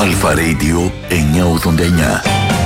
Αλφα Radio 989.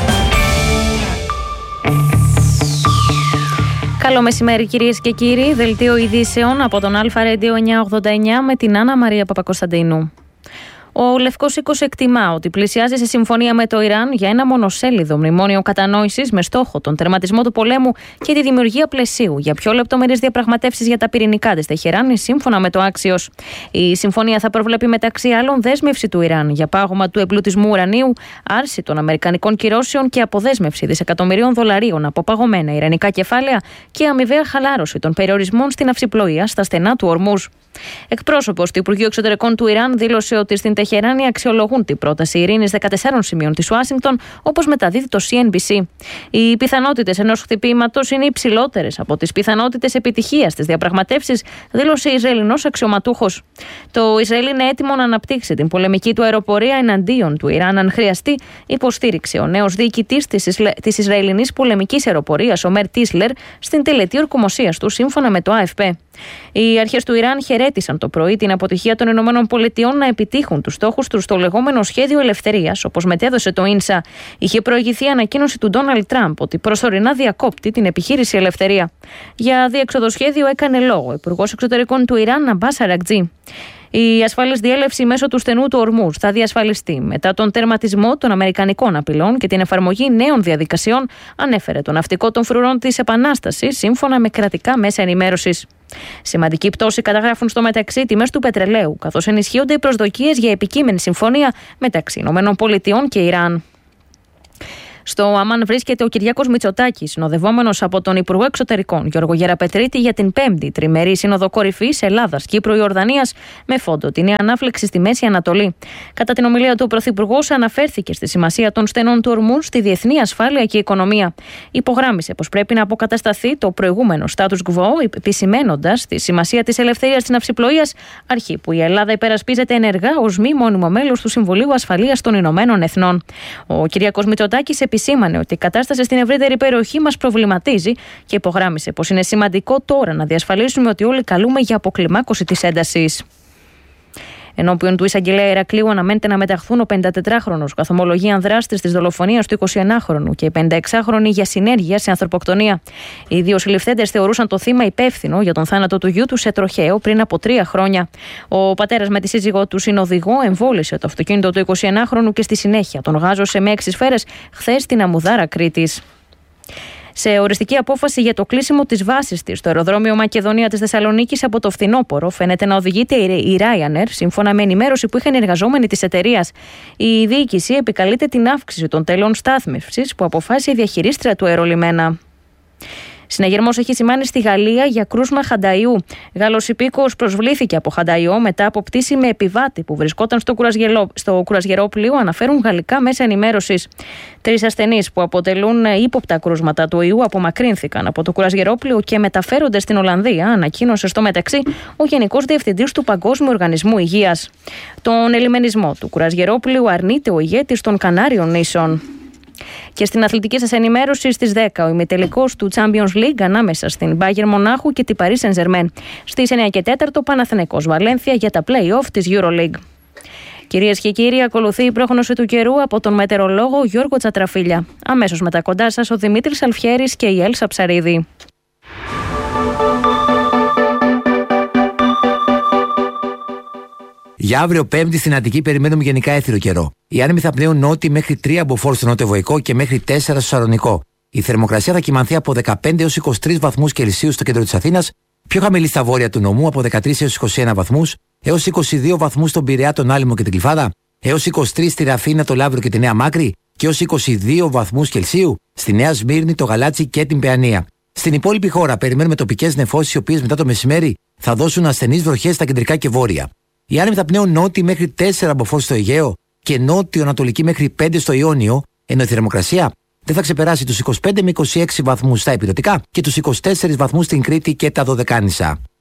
Καλό μεσημέρι κυρίες και κύριοι, δελτίο ειδήσεων από τον Αλφα Radio 989 με την Άννα Μαρία Παπακοσταντίνου. Ο Λευκός Οίκος εκτιμά ότι πλησιάζει σε συμφωνία με το Ιράν για ένα μονοσέλιδο μνημόνιο κατανόησης με στόχο τον τερματισμό του πολέμου και τη δημιουργία πλαισίου για πιο λεπτομερείς διαπραγματεύσεις για τα πυρηνικά της Τεχεράνης, σύμφωνα με το Άξιος. Η συμφωνία θα προβλέπει μεταξύ άλλων δέσμευση του Ιράν για πάγωμα του εμπλουτισμού ουρανίου, άρση των αμερικανικών κυρώσεων και αποδέσμευση δισεκατομμυρίων δολαρίων από παγωμένα ιρανικά κεφάλαια και αμοιβαία χαλάρωση των περιορισμών στην αυσιπλοεία στα στενά του Ορμούζ. Εκπρόσωπος του Υπουργείου Εξωτερικών του Ιράν δήλωσε ότι στην Τεχεράνη αξιολογούν την πρόταση ειρήνης 14 σημείων της Ουάσιγκτον, όπως μεταδίδει το CNBC. Οι πιθανότητες ενός χτυπήματος είναι υψηλότερες από τις πιθανότητες επιτυχίας της διαπραγματεύσης, δήλωσε Ισραηλινός αξιωματούχος. Το Ισραήλ είναι έτοιμο να αναπτύξει την πολεμική του αεροπορία εναντίον του Ιράν, αν χρειαστεί, υποστήριξε ο νέος διοικητής της Ισραηλινής πολεμικής αεροπορίας, ο Μέρ Τίσλερ, στην τελετή ορκομοσίας του, σύμφωνα με το AFP. Οι αρχές του Ιράν χαιρέτησαν το πρωί την αποτυχία των ΗΠΑ να επιτύχουν τους στόχους τους στο λεγόμενο σχέδιο ελευθερίας, όπως μετέδωσε το Ίνσα. Είχε προηγηθεί ανακοίνωση του Ντόναλντ Τραμπ ότι προσωρινά διακόπτει την επιχείρηση Ελευθερία. Για διέξοδο σχέδιο έκανε λόγο ο Υπουργός Εξωτερικών του Ιράν, Αμπάς Αρακτζή. Η ασφαλής διέλευση μέσω του στενού του Ορμούζ θα διασφαλιστεί μετά τον τερματισμό των αμερικανικών απειλών και την εφαρμογή νέων διαδικασιών, ανέφερε το ναυτικό των φρουρών της Επανάστασης, σύμφωνα με κρατικά μέσα ενημέρωσης. Σημαντική πτώση καταγράφουν στο μεταξύ τιμές του πετρελαίου, καθώς ενισχύονται οι προσδοκίες για επικείμενη συμφωνία μεταξύ ΗΠΑ και Ιράν. Στο Αμάν βρίσκεται ο Κυριάκος Μητσοτάκης, συνοδευόμενος από τον Υπουργό Εξωτερικών Γιώργο Γεραπετρίτη για την 5η τριμερή Σύνοδο Κορυφής Ελλάδας, Κύπρου, Ιορδανίας, με φόντο την νέα ανάφλεξη στη Μέση Ανατολή. Κατά την ομιλία του, ο Πρωθυπουργός αναφέρθηκε στη σημασία των στενών του Ορμούζ στη διεθνή ασφάλεια και οικονομία. Υπογράμμισε πως πρέπει να αποκατασταθεί το προηγούμενο status quo, επισημένοντας τη σημασία της ελευθερίας της ναυσιπλοείας, αρχή που η Ελλάδα υπερασπίζεται ενεργά ως μη μόνιμο μέλος του Συμβουλίου Ασφαλείας των Ηνωμένων Εθνών. Ο Κυριάκος Μητσοτάκης επισήμανε ότι η κατάσταση στην ευρύτερη περιοχή μας προβληματίζει και υπογράμμισε πως είναι σημαντικό τώρα να διασφαλίσουμε ότι όλοι καλούμε για αποκλιμάκωση της έντασης. Ενώπιον του εισαγγελέα Ηρακλείου αναμένεται να μεταχθούν ο 54χρονος καθομολογίαν δράστης της δολοφονίας του 21χρονου και η 56χρονη για συνέργεια σε ανθρωποκτονία. Οι δύο συλληφθέντες θεωρούσαν το θύμα υπεύθυνο για τον θάνατο του γιού του σε τροχαίο πριν από 3 χρόνια. Ο πατέρας με τη σύζυγό του συνοδηγό εμβόλισε το αυτοκίνητο του 21χρονου και στη συνέχεια τον γάζωσε με 6 σφαίρες χθες στην Αμμουδάρα Κρήτης. Σε οριστική απόφαση για το κλείσιμο της βάσης της στο αεροδρόμιο Μακεδονία της Θεσσαλονίκης από το φθινόπωρο, φαίνεται να οδηγείται η Ryanair, σύμφωνα με ενημέρωση που είχαν οι εργαζόμενοι της εταιρείας. Η διοίκηση επικαλείται την αύξηση των τελών στάθμευσης που αποφάσισε η διαχειρίστρια του αερολιμένα. Συναγερμός έχει σημάνει στη Γαλλία για κρούσμα Χανταϊού. Γάλλος υπήκοος προσβλήθηκε από Χανταϊό μετά από πτήση με επιβάτη που βρισκόταν στο κουρασγερόπλοιο, αναφέρουν γαλλικά μέσα ενημέρωσης. 3 ασθενείς που αποτελούν ύποπτα κρούσματα του ιού απομακρύνθηκαν από το κουρασγερόπλοιο και μεταφέρονται στην Ολλανδία, ανακοίνωσε στο μεταξύ ο Γενικός Διευθυντής του Παγκόσμιου Οργανισμού Υγείας. Τον ελιμενισμό του κουρασγερόπλοιου αρνείται ο ηγέτης των Κανάριων νήσων. Και στην αθλητική σας ενημέρωση, στις 10 ο ημιτελικός του Champions League ανάμεσα στην Bayern Μονάχου και την Paris Saint-Germain. Στις 9 και 4 Παναθηναϊκός Βαλένθια για τα play-off της EuroLeague. Κυρίες και κύριοι, ακολουθεί η πρόγνωση του καιρού από τον μετεωρολόγο Γιώργο Τσατραφίλια. Αμέσως μετά κοντά σας ο Δημήτρης Αλφιέρης και η Έλσα Ψαρίδη. Για αύριο Πέμπτη στην Αττική περιμένουμε γενικά έθριο καιρό. Οι άνεμοι θα πνέουν νότιοι μέχρι 3 από Φόρ στο νότιο-βοϊκό και μέχρι 4 στο Σαλονικό. Η θερμοκρασία θα κυμανθεί από 15 έως 23 βαθμούς Κελσίου στο κέντρο της Αθήνας, πιο χαμηλή στα βόρεια του νομού από 13 έως 21 βαθμούς, έως 22 βαθμούς στον Πειραιά, τον Άλυμο και την Κλιφάδα, έως 23 στη Ραφίνα, το Λαύριο και τη Νέα Μάκρη και έως 22 βαθμούς Κελσίου στη Νέα Σμύρνη, το Γαλάτσι και την Παιανία. Στην υπόλοιπη χώρα περιμένουμε τοπικές νεφώσεις, οι οποίες μετά το μεσημέρι θα δώσουν ασθενείς βροχές στα κεντρικά και βόρεια. Οι άνεμοι θα πνέουν νότιοι μέχρι 4 από Φόρ στο Αιγαίο και νότιο-ανατολική μέχρι 5 στο Ιόνιο, ενώ η θερμοκρασία δεν θα ξεπεράσει τους 25 με 26 βαθμούς στα υπηρετικά και τους 24 βαθμούς στην Κρήτη και τα Δωδεκάνησα.